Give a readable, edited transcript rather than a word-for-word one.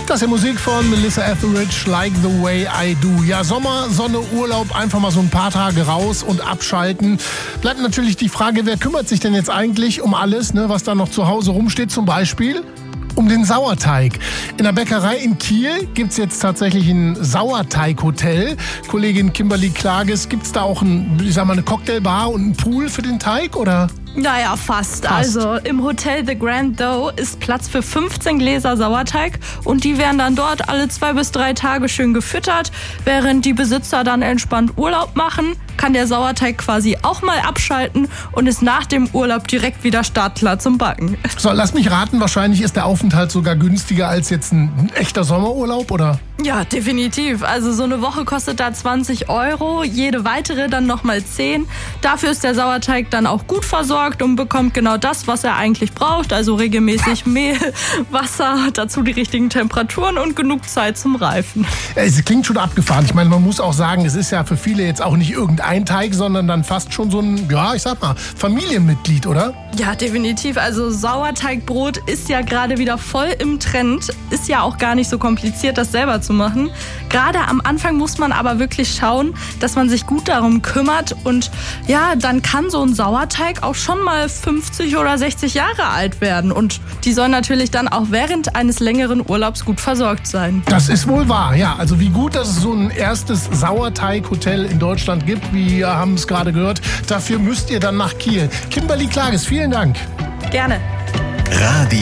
Das ist ja Musik von Melissa Etheridge, Like the Way I Do. Ja, Sommer, Sonne, Urlaub, einfach mal so ein paar Tage raus und abschalten. Bleibt natürlich die Frage, wer kümmert sich denn jetzt eigentlich um alles, ne, was da noch zu Hause rumsteht, zum Beispiel um den Sauerteig. In der Bäckerei in Kiel gibt es jetzt tatsächlich ein Sauerteig-Hotel. Kollegin Kimberly Klages, gibt es da auch eine Cocktailbar und einen Pool für den Teig, oder? Naja, fast. Also im Hotel The Grand Doe ist Platz für 15 Gläser Sauerteig und die werden dann dort alle 2 bis 3 Tage schön gefüttert. Während die Besitzer dann entspannt Urlaub machen, kann der Sauerteig quasi auch mal abschalten und ist nach dem Urlaub direkt wieder startklar zum Backen. So, lass mich raten, wahrscheinlich ist der Aufenthalt sogar günstiger als jetzt ein echter Sommerurlaub, oder? Ja, definitiv. Also so eine Woche kostet da 20 €, jede weitere dann nochmal 10. Dafür ist der Sauerteig dann auch gut versorgt und bekommt genau das, was er eigentlich braucht. Also regelmäßig Mehl, Wasser, dazu die richtigen Temperaturen und genug Zeit zum Reifen. Es klingt schon abgefahren. Ich meine, man muss auch sagen, es ist ja für viele jetzt auch nicht irgendein Teig, sondern dann fast schon so ein, ja, ich sag mal, Familienmitglied, oder? Ja, definitiv. Also Sauerteigbrot ist ja gerade wieder voll im Trend. Ist ja auch gar nicht so kompliziert, das selber zu machen. Gerade am Anfang muss man aber wirklich schauen, dass man sich gut darum kümmert und ja, dann kann so ein Sauerteig auch schon mal 50 oder 60 Jahre alt werden und die soll natürlich dann auch während eines längeren Urlaubs gut versorgt sein. Das ist wohl wahr, ja. Also wie gut, dass es so ein erstes Sauerteig-Hotel in Deutschland gibt, wie wir haben es gerade gehört. Dafür müsst ihr dann nach Kiel. Kimberly Klages, vielen Dank. Gerne.